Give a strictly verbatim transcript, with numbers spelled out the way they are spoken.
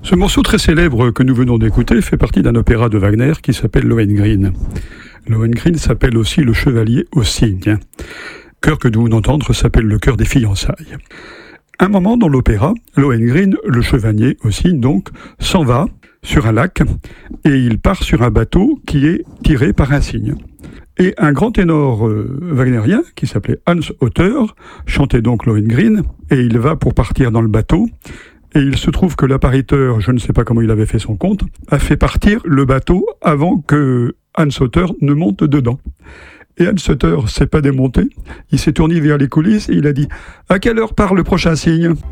Ce morceau très célèbre que nous venons d'écouter fait partie d'un opéra de Wagner qui s'appelle Lohengrin. Lohengrin s'appelle aussi le chevalier au cygne. Chœur que nous venons d'entendre s'appelle le chœur des fiançailles. Un moment dans l'opéra, Lohengrin, le chevalier au cygne donc, s'en va sur un lac et il part sur un bateau qui est tiré par un cygne. Et un grand ténor euh, wagnérien, qui s'appelait Hans Otter, chantait donc Lohengrin, et il va pour partir dans le bateau, et il se trouve que l'appariteur, je ne sais pas comment il avait fait son compte, a fait partir le bateau avant que Hans Otter ne monte dedans. Et Hans Otter s'est pas démonté, il s'est tourné vers les coulisses et il a dit « À quelle heure part le prochain cygne ?»